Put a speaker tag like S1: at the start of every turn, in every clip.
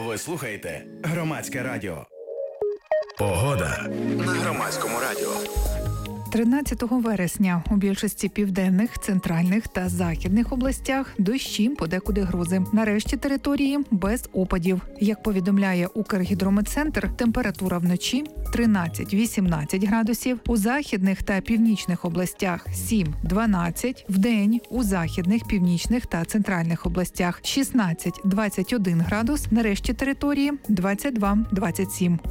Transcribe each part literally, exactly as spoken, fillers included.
S1: Ви слухаєте Громадське радіо. Погода на Громадському радіо.
S2: тринадцятого вересня у більшості південних, центральних та західних областях дощі, подекуди грози. Нарешті території без опадів. Як повідомляє Укргідрометцентр, температура вночі тринадцять-вісімнадцять градусів, у західних та північних областях сім-дванадцять, вдень у західних, північних та центральних областях шістнадцять-двадцять один градус, нарешті території двадцять два-двадцять сім.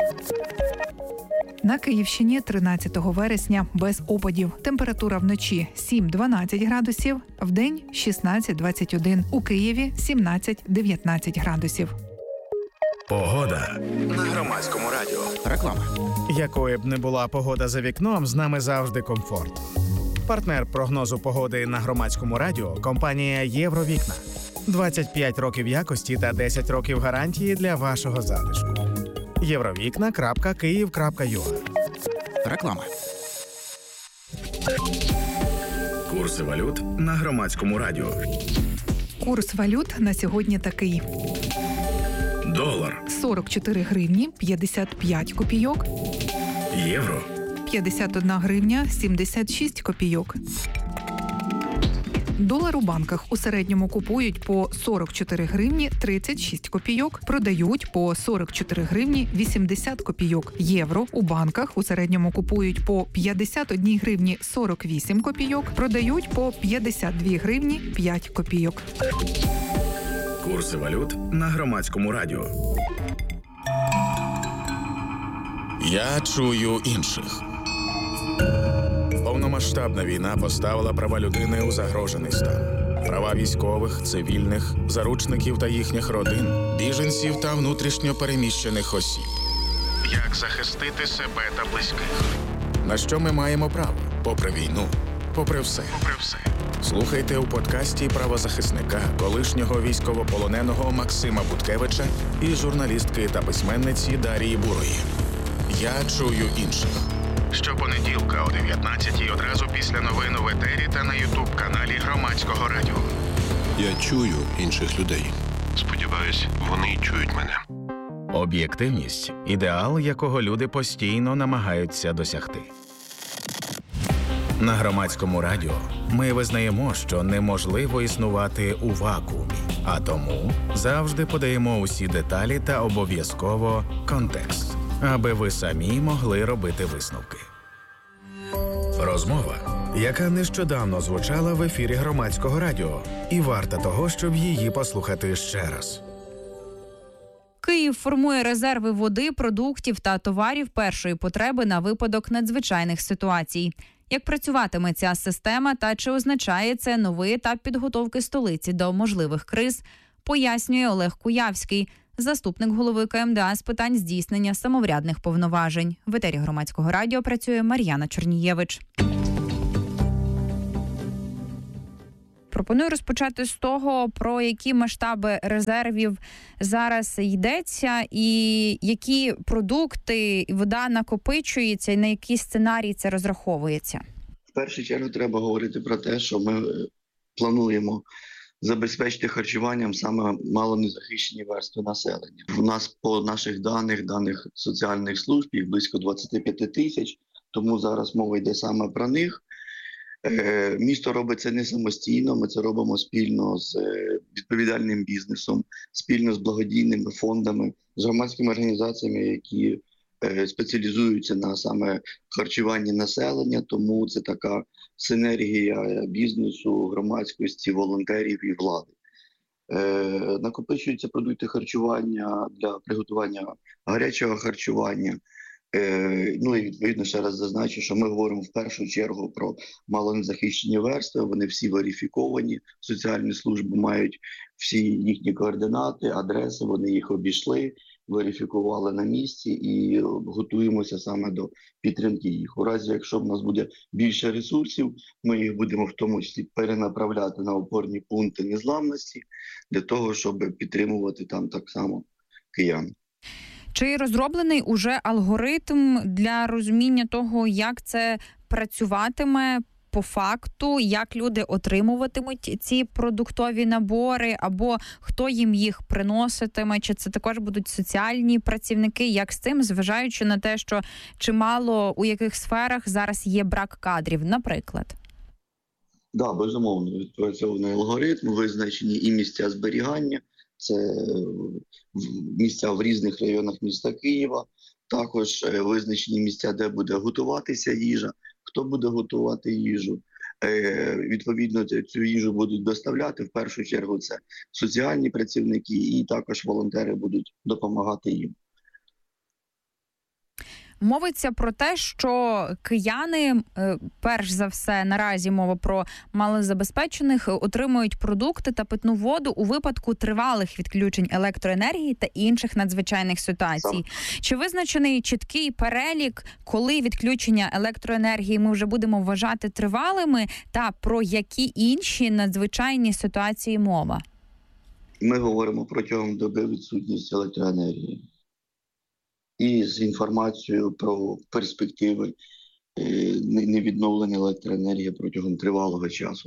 S2: На Київщині тринадцятого вересня без опадів. Температура вночі сім-дванадцять градусів, вдень шістнадцять-двадцять один. У Києві сімнадцять-дев'ятнадцять градусів.
S1: Погода на Громадському радіо. Реклама.
S3: Якою б не була погода за вікном, з нами завжди комфорт. Партнер прогнозу погоди на Громадському радіо – компанія «Євровікна». двадцять п'ять років якості та десять років гарантії для вашого затишку. євровікна крапка київ крапка ю а.
S1: Реклама. Курси валют на Громадському радіо.
S2: Курс валют на сьогодні такий.
S1: Долар
S2: сорок чотири гривні п'ятдесят п'ять копійок.
S1: Євро
S2: п'ятдесят одна гривня сімдесят шість копійок. Долар у банках у середньому купують по сорок чотири гривні тридцять шість копійок, продають по сорок чотири гривні вісімдесят копійок. Євро у банках у середньому купують по п'ятдесят одна гривні сорок вісім копійок, продають по п'ятдесят дві гривні п'ять копійок.
S1: Курси валют на Громадському радіо. Я чую інших. Повномасштабна війна поставила права людини у загрожений стан. Права військових, цивільних, заручників та їхніх родин, біженців та внутрішньо переміщених осіб. Як захистити себе та близьких? На що ми маємо право? Попри війну, попри все. Попри все. Слухайте у подкасті правозахисника, колишнього військовополоненого Максима Буткевича і журналістки та письменниці Дарії Бурої. Я чую інших. Щопонеділка о дев'ятнадцятій одразу після новин у етері та на ютуб-каналі Громадського радіо.
S4: Я чую інших людей. Сподіваюсь, вони чують мене.
S1: Об'єктивність – ідеал, якого люди постійно намагаються досягти. На Громадському радіо ми визнаємо, що неможливо існувати у вакуумі, а тому завжди подаємо усі деталі та обов'язково контекст, аби ви самі могли робити висновки. Розмова, яка нещодавно звучала в ефірі Громадського радіо, і варта того, щоб її послухати ще раз.
S5: Київ формує резерви води, продуктів та товарів першої потреби на випадок надзвичайних ситуацій. Як працюватиме ця система та чи означає це новий етап підготовки столиці до можливих криз, пояснює Олег Куявський, заступник голови ка ем де а з питань здійснення самоврядних повноважень. В етері Громадського радіо працює Мар'яна Чернієвич. Пропоную розпочати з того, про які масштаби резервів зараз йдеться і які продукти і вода накопичується, і на які сценарії це розраховується.
S6: В першу чергу треба говорити про те, що ми плануємо забезпечити харчуванням саме малонезахищені верстви населення. У нас по наших даних, даних соціальних служб, їх близько двадцять п'ять тисяч, тому зараз мова йде саме про них. Місто робить це не самостійно, ми це робимо спільно з відповідальним бізнесом, спільно з благодійними фондами, з громадськими організаціями, які спеціалізуються на саме харчуванні населення, тому це така синергія бізнесу, громадськості, волонтерів і влади. Накопичуються продукти харчування для приготування гарячого харчування. Ну і відповідно ще раз зазначу, що ми говоримо в першу чергу про малонезахищені верстви, вони всі верифіковані, соціальні служби мають всі їхні координати, адреси, вони їх обійшли, верифікували на місці і готуємося саме до підтримки їх. У разі, якщо в нас буде більше ресурсів, ми їх будемо в тому числі перенаправляти на опорні пункти незламності для того, щоб підтримувати там так само киян.
S5: Чи розроблений уже алгоритм для розуміння того, як це працюватиме по факту, як люди отримуватимуть ці продуктові набори, або хто їм їх приноситиме, чи це також будуть соціальні працівники, як з цим, зважаючи на те, що чимало у яких сферах зараз є брак кадрів, наприклад?
S6: Да, безумовно, відпрацьований алгоритм, визначені і місця зберігання, це місця в різних районах міста Києва, також визначені місця, де буде готуватися їжа, хто буде готувати їжу. Відповідно, цю їжу будуть доставляти, в першу чергу це соціальні працівники і також волонтери будуть допомагати їм.
S5: Мовиться про те, що кияни, перш за все, наразі мова про малозабезпечених, отримують продукти та питну воду у випадку тривалих відключень електроенергії та інших надзвичайних ситуацій. Чи визначений чіткий перелік, коли відключення електроенергії ми вже будемо вважати тривалими, та про які інші надзвичайні ситуації мова?
S6: Ми говоримо протягом доби відсутність електроенергії. І з інформацією про перспективи невідновлення електроенергії протягом тривалого часу.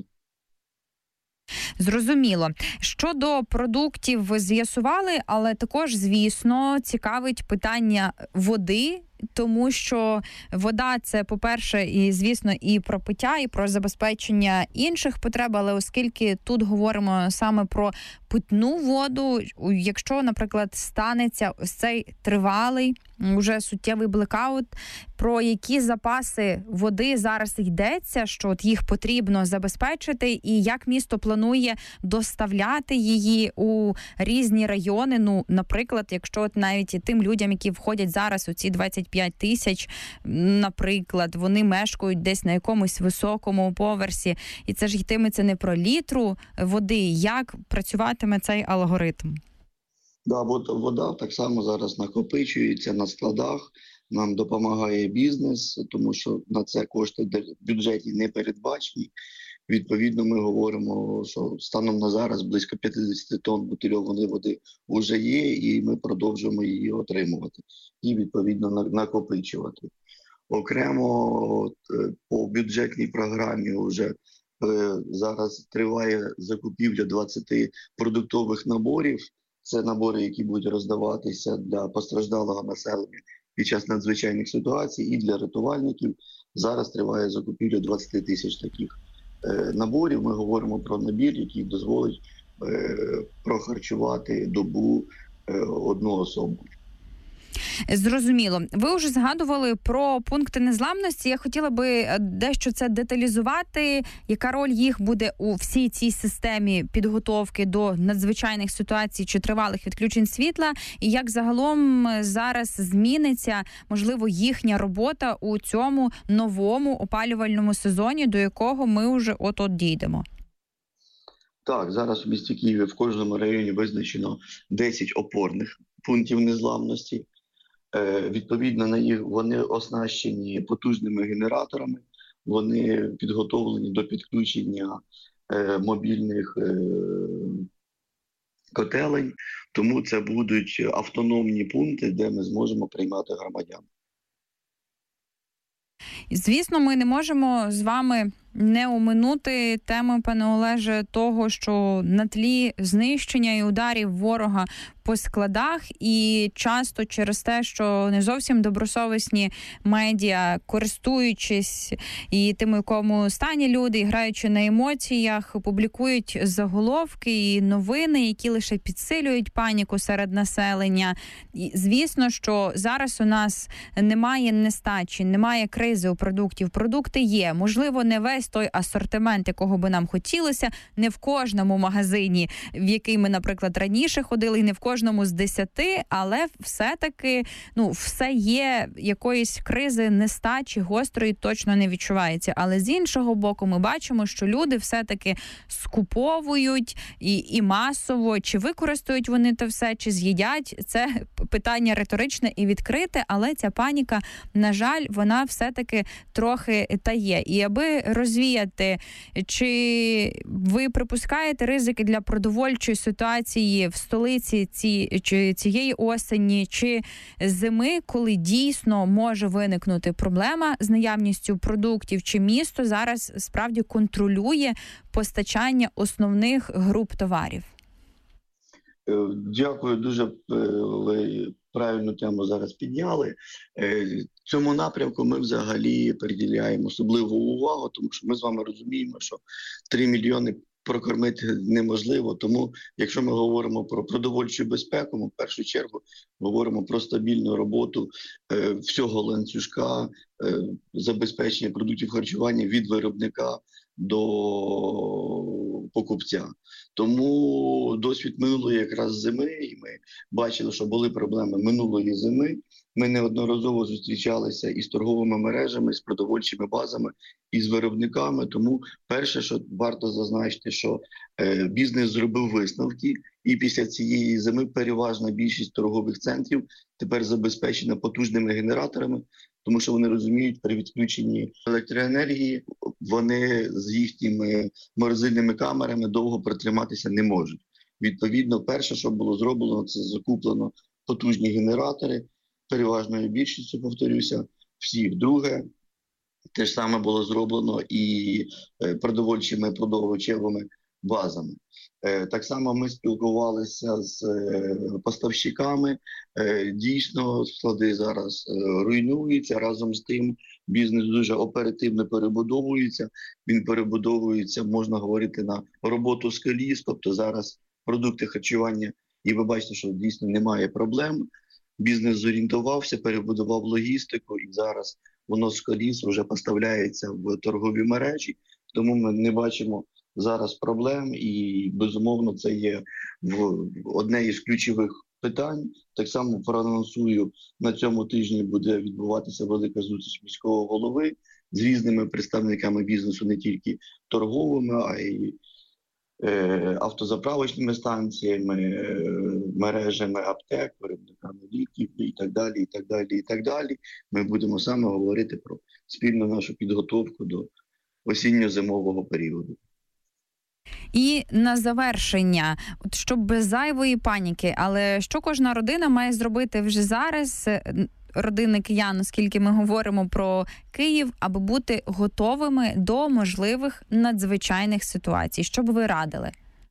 S5: Зрозуміло. Щодо продуктів ви з'ясували, але також, звісно, цікавить питання води, тому що вода – це, по-перше, і, звісно, і про пиття, і про забезпечення інших потреб, але оскільки тут говоримо саме про питну воду, якщо, наприклад, станеться ось цей тривалий, уже суттєвий блекаут, про які запаси води зараз йдеться, що от їх потрібно забезпечити, і як місто планує доставляти її у різні райони, ну, наприклад, якщо от навіть тим людям, які входять зараз у ці двадцять п'ять тисяч, наприклад, вони мешкають десь на якомусь високому поверсі, і це ж йтиметься не про літру води, як працюватиме цей алгоритм?
S6: Да, вода так само зараз накопичується на складах, нам допомагає бізнес, тому що на це кошти в бюджеті не передбачені. Відповідно, ми говоримо, що станом на зараз близько п'ятдесят тонн бутильованої води вже є, і ми продовжуємо її отримувати і, відповідно, накопичувати. Окремо по бюджетній програмі вже зараз триває закупівля двадцяти продуктових наборів. Це набори, які будуть роздаватися для постраждалого населення під час надзвичайних ситуацій і для рятувальників. Зараз триває закупівля двадцять тисяч таких е, наборів. Ми говоримо про набір, який дозволить е, прохарчувати добу е, одну особу.
S5: Зрозуміло. Ви вже згадували про пункти незламності. Я хотіла би дещо це деталізувати. Яка роль їх буде у всій цій системі підготовки до надзвичайних ситуацій чи тривалих відключень світла? І як загалом зараз зміниться, можливо, їхня робота у цьому новому опалювальному сезоні, до якого ми вже от-от дійдемо?
S6: Так, зараз у місті Києві в кожному районі визначено десять опорних пунктів незламності. Відповідно, на їх вони оснащені потужними генераторами, вони підготовлені до підключення е, мобільних е, котелень, тому це будуть автономні пункти, де ми зможемо приймати громадян.
S5: Звісно, ми не можемо з вами не оминути теми, пане Олеже, того, що на тлі знищення і ударів ворога по складах, і часто через те, що не зовсім добросовісні медіа, користуючись і тим, у якому стані люди, і граючи на емоціях, публікують заголовки і новини, які лише підсилюють паніку серед населення. І, звісно, що зараз у нас немає нестачі, немає кризи у продуктів. Продукти є. Можливо, не весь той асортимент, якого би нам хотілося, не в кожному магазині, в який ми, наприклад, раніше ходили, і не в кожному з десяти, але все-таки, ну, все є, якоїсь кризи нестачі, гострої точно не відчувається. Але з іншого боку, ми бачимо, що люди все-таки скуповують і, і масово, чи використають вони те все, чи з'їдять. Це питання риторичне і відкрите, але ця паніка, на жаль, вона все-таки трохи та є. І аби роз розвіяти, чи ви припускаєте ризики для продовольчої ситуації в столиці ці, чи цієї осені, чи зими, коли дійсно може виникнути проблема з наявністю продуктів, чи місто зараз справді контролює постачання основних груп товарів?
S6: Дякую, дуже ви правильну тему зараз підняли. В цьому напрямку ми взагалі приділяємо особливу увагу, тому що ми з вами розуміємо, що три мільйони прокормити неможливо. Тому, якщо ми говоримо про продовольчу безпеку, ми в першу чергу говоримо про стабільну роботу е, всього ланцюжка, е, забезпечення продуктів харчування від виробника до покупця. Тому досвід минулої якраз зими, і ми бачили, що були проблеми минулої зими. Ми неодноразово зустрічалися із торговими мережами, з продовольчими базами, і з виробниками. Тому перше, що варто зазначити, що е, бізнес зробив висновки, і після цієї зими переважна більшість торгових центрів тепер забезпечена потужними генераторами, тому що вони розуміють, при відключенні електроенергії вони з їхніми морозильними камерами довго протриматися не можуть. Відповідно, перше, що було зроблено, це закуплено потужні генератори, переважною більшістю, повторюся, всіх. Друге, те ж саме було зроблено і продовольчими продовольчими базами. Так само ми спілкувалися з поставщиками. Дійсно, склади зараз руйнуються. Разом з тим, бізнес дуже оперативно перебудовується. Він перебудовується, можна говорити, на роботу з коліс. Тобто зараз продукти харчування, і ви бачите, що дійсно немає проблем. Бізнес зорієнтувався, перебудував логістику, і зараз воно з коліс вже поставляється в торгові мережі. Тому ми не бачимо зараз проблем, і, безумовно, це є в одне із ключових питань. Так само проанонсую, на цьому тижні буде відбуватися велика зустріч міського голови з різними представниками бізнесу, не тільки торговими, а й автозаправочними станціями, мережами аптек, виробниками ліків і так далі, і так далі, і так далі. Ми будемо саме говорити про спільну нашу підготовку до осінньо-зимового періоду.
S5: І на завершення, от щоб без зайвої паніки, але що кожна родина має зробити вже зараз, родини киян, оскільки ми говоримо про Київ, аби бути готовими до можливих надзвичайних ситуацій? Що б ви радили?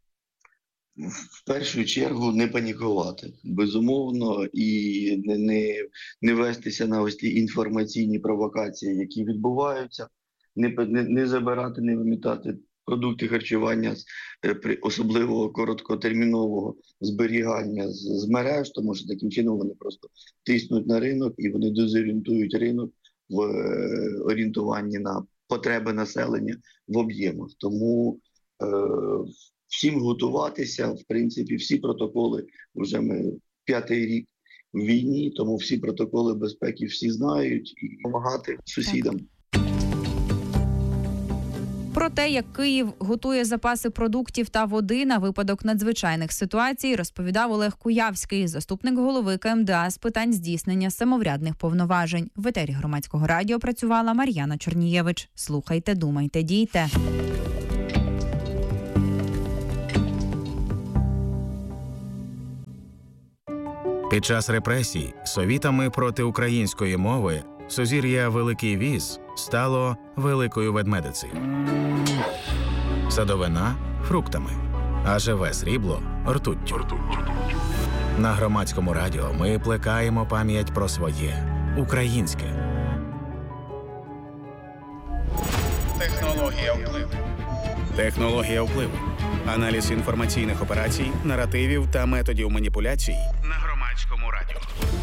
S6: В першу чергу не панікувати, безумовно, і не, не, не вестися на ось ті інформаційні провокації, які відбуваються, не, не, не забирати, не вимітати продукти харчування з особливого короткотермінового зберігання з, з мереж, тому що таким чином вони просто тиснуть на ринок і вони дезорієнтують ринок в е, орієнтуванні на потреби населення в об'ємах. Тому е, всім готуватися, в принципі, всі протоколи, вже ми п'ятий рік в війні, тому всі протоколи безпеки всі знають і допомагати сусідам.
S5: Про те, як Київ готує запаси продуктів та води на випадок надзвичайних ситуацій, розповідав Олег Куявський, заступник голови КМДА з питань здійснення самоврядних повноважень. В етері Громадського радіо працювала Мар'яна Чорнієвич. Слухайте, думайте, дійте.
S1: Під час репресій совітами проти української мови сузір'я Великий Віз стало Великою Ведмедицею. Садовина – фруктами, а живе срібло – ртуттю. На Громадському радіо ми плекаємо пам'ять про своє українське. Технологія впливу. Технологія впливу. Аналіз інформаційних операцій, наративів та методів маніпуляцій на Громадському радіо.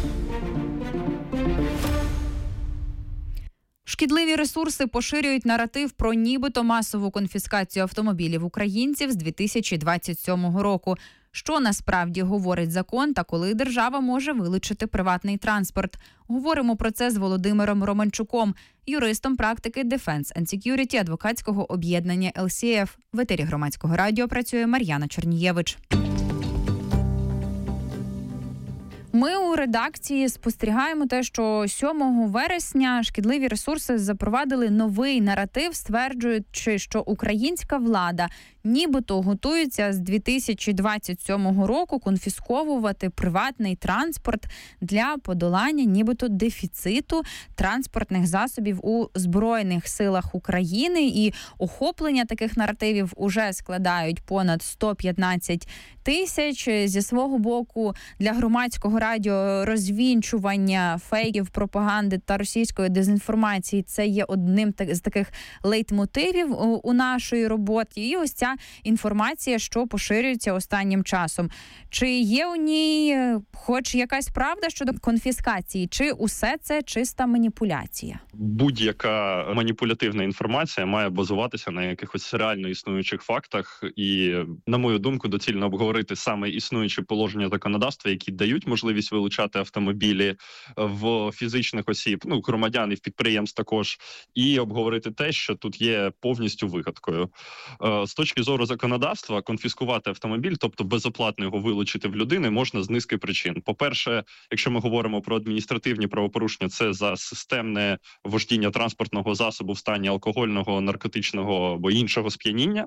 S5: Шкідливі ресурси поширюють наратив про нібито масову конфіскацію автомобілів українців з дві тисячі двадцять сьомого року. Що насправді говорить закон та коли держава може вилучити приватний транспорт? Говоримо про це з Володимиром Романчуком, юристом практики Defense and Security адвокатського об'єднання ел сі еф. В етері Громадського радіо працює Мар'яна Чорнієвич. Ми у редакції спостерігаємо те, що сьомого вересня шкідливі ресурси запровадили новий наратив, стверджуючи, що українська влада нібито готується з дві тисячі двадцять сьомого року конфісковувати приватний транспорт для подолання нібито дефіциту транспортних засобів у Збройних силах України. І охоплення таких наративів уже складають понад сто п'ятнадцять тисяч. Зі свого боку, для громадського радіо розвінчування фейків, пропаганди та російської дезінформації – це є одним з таких лейтмотивів у нашої роботі. І ось ця інформація, що поширюється останнім часом. Чи є у ній хоч якась правда щодо конфіскації, чи усе це чиста маніпуляція?
S7: Будь-яка маніпулятивна інформація має базуватися на якихось реально існуючих фактах. І, на мою думку, доцільно обговорити саме існуючі положення законодавства, які дають можливість вилучати автомобілі в фізичних осіб, ну, громадян і в підприємств також, і обговорити те, що тут є повністю вигадкою. З точки зору законодавства, конфіскувати автомобіль, тобто безоплатно його вилучити в людини, можна з низки причин. По-перше, якщо ми говоримо про адміністративні правопорушення, це за системне вождіння транспортного засобу в стані алкогольного, наркотичного або іншого сп'яніння.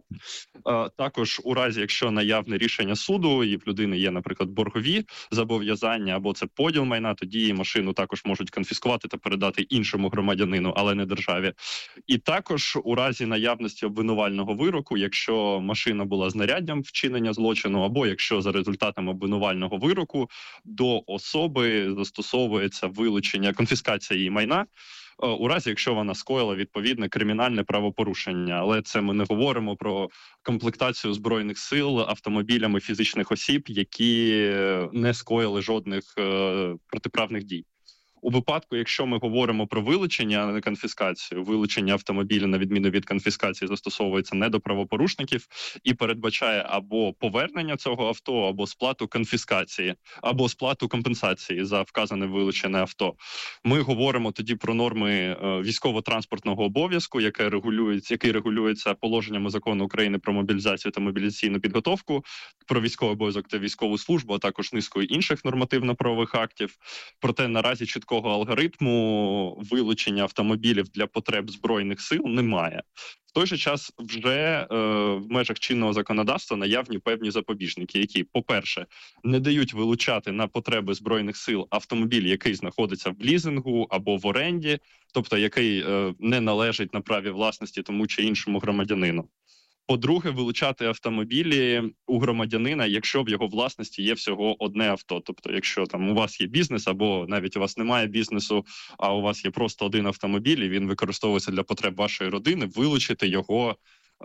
S7: Також у разі, якщо наявне рішення суду і в людини є, наприклад, боргові зобов'язання або це поділ майна, тоді машину також можуть конфіскувати та передати іншому громадянину, але не державі. І також у разі наявності обвинувального вироку, якщо машина була знаряддям вчинення злочину, або якщо за результатами обвинувального вироку до особи застосовується вилучення, конфіскація її майна, у разі, якщо вона скоїла відповідне кримінальне правопорушення. Але це ми не говоримо про комплектацію Збройних сил автомобілями фізичних осіб, які не скоїли жодних е, протиправних дій. У випадку, якщо ми говоримо про вилучення, а не конфіскацію, вилучення автомобіля, на відміну від конфіскації, застосовується не до правопорушників і передбачає або повернення цього авто, або сплату конфіскації, або сплату компенсації за вказане вилучене авто. Ми говоримо тоді про норми військово-транспортного обов'язку, яке регулюється, який регулюється положеннями Закону України про мобілізацію та мобілізаційну підготовку, про військовий обов'язок та військову службу, а також низкою інших нормативно-правових актів. Проте наразі чітко алгоритму вилучення автомобілів для потреб Збройних сил немає. В той же час вже е, в межах чинного законодавства наявні певні запобіжники, які, по-перше, не дають вилучати на потреби Збройних сил автомобіль, який знаходиться в лізингу або в оренді, тобто який е, не належить на праві власності тому чи іншому громадянину. По-друге, вилучати автомобілі у громадянина, якщо в його власності є всього одне авто. Тобто, якщо там у вас є бізнес, або навіть у вас немає бізнесу, а у вас є просто один автомобіль, і він використовується для потреб вашої родини, вилучити його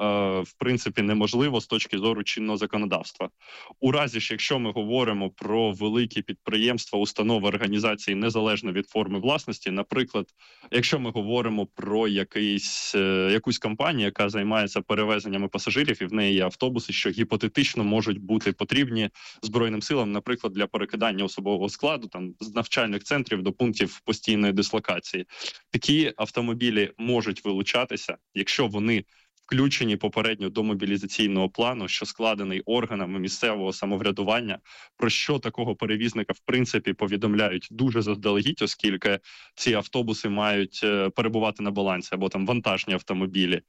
S7: в принципі неможливо з точки зору чинного законодавства. У разі ж, якщо ми говоримо про великі підприємства, установи, організації незалежно від форми власності, наприклад, якщо ми говоримо про якийсь, якусь компанію, яка займається перевезеннями пасажирів, і в неї є автобуси, що гіпотетично можуть бути потрібні Збройним силам, наприклад, для перекидання особового складу там з навчальних центрів до пунктів постійної дислокації. Такі автомобілі можуть вилучатися, якщо вони включені попередньо до мобілізаційного плану, що складений органами місцевого самоврядування, про що такого перевізника в принципі повідомляють дуже заздалегідь, оскільки ці автобуси мають перебувати на балансі, або там вантажні автомобілі.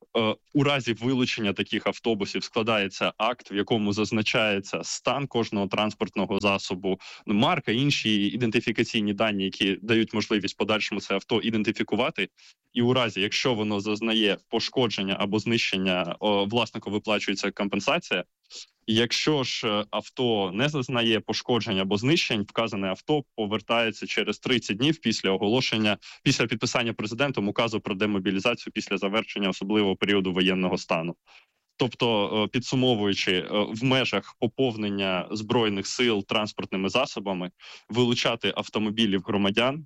S7: У разі вилучення таких автобусів складається акт, в якому зазначається стан кожного транспортного засобу, марка, інші ідентифікаційні дані, які дають можливість подальшому це авто ідентифікувати. І у разі, якщо воно зазнає пошкодження або знищення, власнику виплачується компенсація. Якщо ж авто не зазнає пошкоджень або знищень, вказане авто повертається через тридцять днів після оголошення, після підписання президентом указу про демобілізацію після завершення особливого періоду воєнного стану. Тобто, підсумовуючи, в межах поповнення Збройних сил транспортними засобами, вилучати автомобілів громадян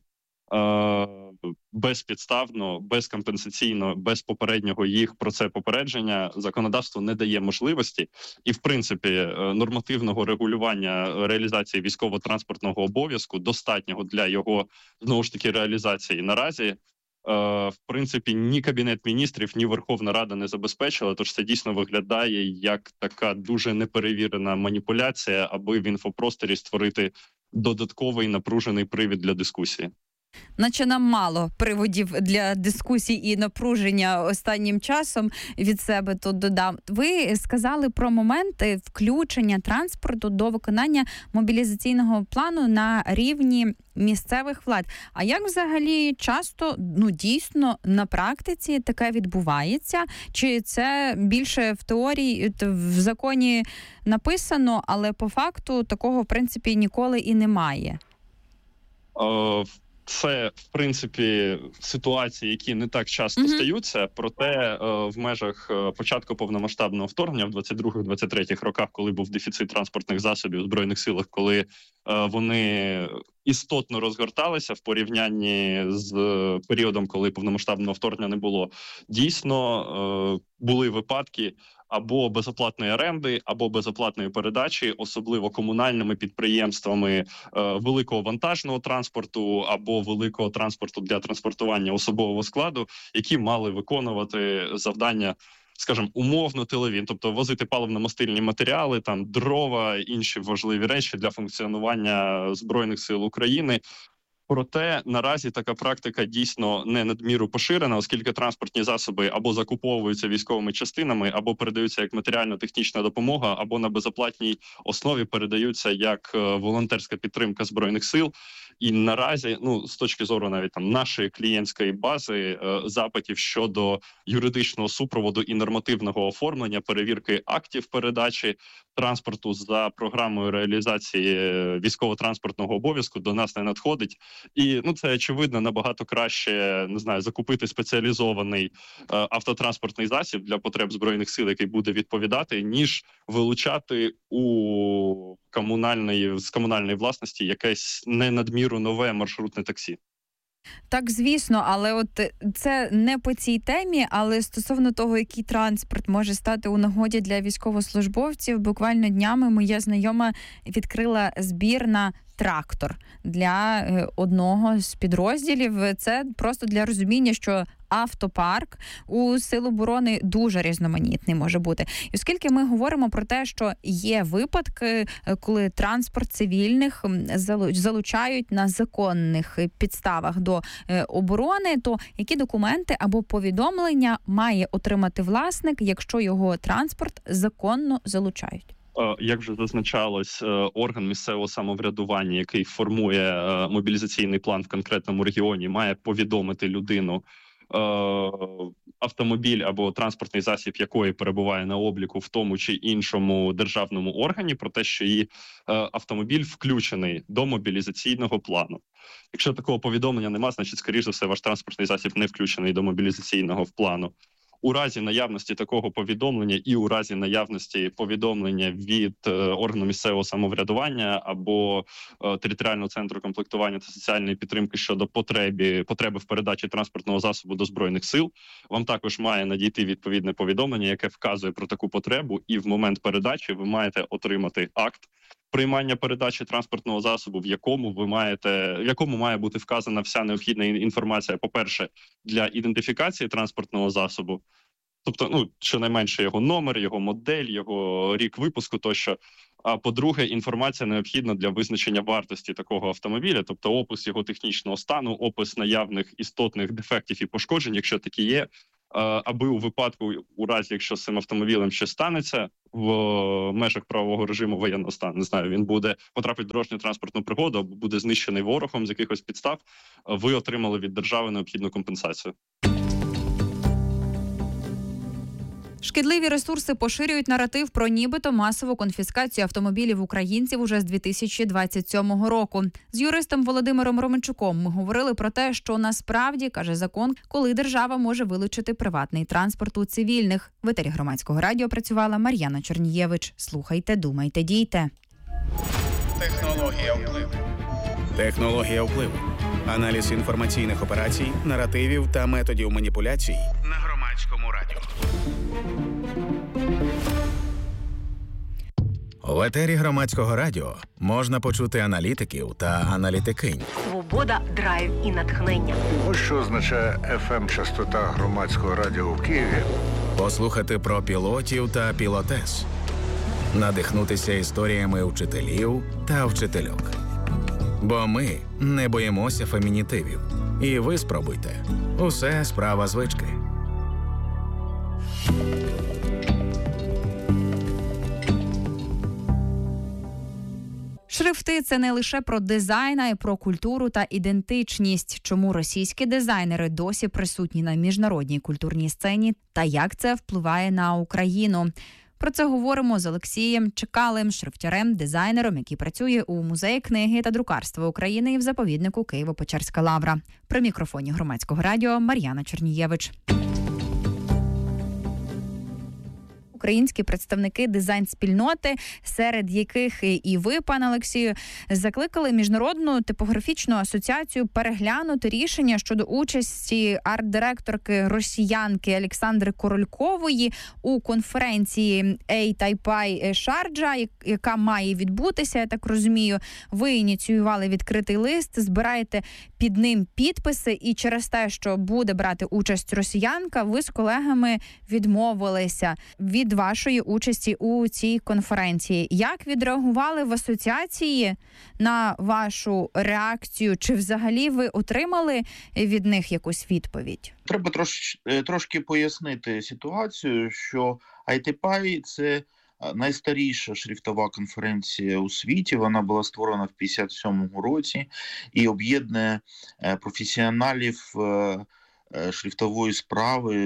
S7: безпідставно, безкомпенсаційно, без попереднього їх про це попередження законодавство не дає можливості. І, в принципі, нормативного регулювання реалізації військово-транспортного обов'язку, достатнього для його, знову ж таки, реалізації наразі, в принципі, ні Кабінет міністрів, ні Верховна Рада не забезпечила, тож це дійсно виглядає як така дуже неперевірена маніпуляція, аби в інфопросторі створити додатковий напружений привід для дискусії.
S5: Наче нам мало приводів для дискусій і напруження останнім часом, від себе тут додам. Ви сказали про моменти включення транспорту до виконання мобілізаційного плану на рівні місцевих влад. А як взагалі часто, ну дійсно, на практиці таке відбувається? Чи це більше в теорії, в законі написано, але по факту такого, в принципі, ніколи і немає?
S7: О, Це, в принципі, ситуації, які не так часто mm-hmm. стаються, проте в межах початку повномасштабного вторгнення в двадцять других - двадцять третіх роках, коли був дефіцит транспортних засобів у Збройних силах, коли вони істотно розгорталися в порівнянні з періодом, коли повномасштабного вторгнення не було, дійсно були випадки або безоплатної оренди, або безоплатної передачі, особливо комунальними підприємствами е, великого вантажного транспорту або великого транспорту для транспортування особового складу, які мали виконувати завдання, скажімо, умовно тилові, тобто возити паливно-мастильні матеріали, там дрова, інші важливі речі для функціонування Збройних сил України. Проте наразі така практика дійсно не надміру поширена, оскільки транспортні засоби або закуповуються військовими частинами, або передаються як матеріально-технічна допомога, або на безоплатній основі передаються як волонтерська підтримка Збройних сил. І наразі, ну, з точки зору навіть там нашої клієнтської бази, е, запитів щодо юридичного супроводу і нормативного оформлення, перевірки актів передачі транспорту за програмою реалізації військово-транспортного обов'язку до нас не надходить. І, ну, це, очевидно, набагато краще, не знаю, закупити спеціалізований е, автотранспортний засіб для потреб Збройних сил, який буде відповідати, ніж вилучати у комунальної, з комунальної власності якесь не надміру нове маршрутне таксі.
S5: Так, звісно, але от це не по цій темі, але стосовно того, який транспорт може стати у нагоді для військовослужбовців, буквально днями моя знайома відкрила збір на трактор для одного з підрозділів. Це просто для розуміння, що автопарк у Сил оборони дуже різноманітний може бути. І оскільки ми говоримо про те, що є випадки, коли транспорт цивільних залучають на законних підставах до оборони, то які документи або повідомлення має отримати власник, якщо його транспорт законно залучають?
S7: Як вже зазначалось, орган місцевого самоврядування, який формує мобілізаційний план в конкретному регіоні, має повідомити людину, автомобіль або транспортний засіб якої перебуває на обліку в тому чи іншому державному органі, про те, що її автомобіль включений до мобілізаційного плану. Якщо такого повідомлення немає, значить, скоріш за все, ваш транспортний засіб не включений до мобілізаційного плану. У разі наявності такого повідомлення і у разі наявності повідомлення від е, органу місцевого самоврядування або е, територіального центру комплектування та соціальної підтримки щодо потреби, потреби в передачі транспортного засобу до Збройних сил, вам також має надійти відповідне повідомлення, яке вказує про таку потребу, і в момент передачі ви маєте отримати акт приймання передачі транспортного засобу, в якому ви маєте, в якому має бути вказана вся необхідна інформація, по-перше, для ідентифікації транспортного засобу, тобто, ну, щонайменше його номер, його модель, його рік випуску тощо. А по-друге, інформація необхідна для визначення вартості такого автомобіля, тобто опис його технічного стану, опис наявних істотних дефектів і пошкоджень, якщо такі є, аби у випадку, у разі, якщо з цим автомобілем щось станеться в межах правового режиму воєнного стану, не знаю, він буде потрапити в дорожньо-транспортну пригоду або буде знищений ворогом з якихось підстав, ви отримали від держави необхідну компенсацію.
S5: Шкідливі ресурси поширюють наратив про нібито масову конфіскацію автомобілів українців уже з дві тисячі двадцять сьомого року. З юристом Володимиром Романчуком ми говорили про те, що насправді, каже закон, коли держава може вилучити приватний транспорт у цивільних. В етері Громадського радіо працювала Мар'яна Чернієвич. Слухайте, думайте, дійте.
S3: Технологія впливу. Технологія впливу. Аналіз інформаційних операцій, наративів та методів маніпуляцій на Громадському радіо. В етері Громадського радіо можна почути аналітиків та аналітикинь.
S8: Свобода, драйв і натхнення.
S9: Ось що означає еф ем-частота Громадського радіо в Києві.
S3: Послухати про пілотів та пілотес. Надихнутися історіями вчителів та вчительок.
S1: Бо ми не боїмося фемінітивів. І ви спробуйте. Усе справа звички.
S5: Шрифти – це не лише про дизайн, а й про культуру та ідентичність. Чому російські дизайнери досі присутні на міжнародній культурній сцені та як це впливає на Україну? Про це говоримо з Олексієм Чекалем, шрифтярем, дизайнером, який працює у Музеї книги та друкарства України і в заповіднику Києво-Печерська лавра. При мікрофоні Громадського радіо Мар'яна Чернієвич. Українські представники дизайн-спільноти, серед яких і ви, пане Олексію, закликали Міжнародну типографічну асоціацію переглянути рішення щодо участі арт-директорки росіянки Олександри Королькової у конференції «Ей-Тайпай Шарджа», яка має відбутися, я так розумію. Ви ініціювали відкритий лист, збираєте під ним підписи, і через те, що буде брати участь росіянка, ви з колегами відмовилися від вашої участі у цій конференції. Як відреагували в асоціації на вашу реакцію? Чи взагалі ви отримали від них якусь відповідь?
S10: Треба трош, трошки пояснити ситуацію, що «Ей-Тайпай» – це найстаріша шрифтова конференція у світі. Вона була створена в п'ятдесят сьомому році і об'єднує професіоналів шрифтової справи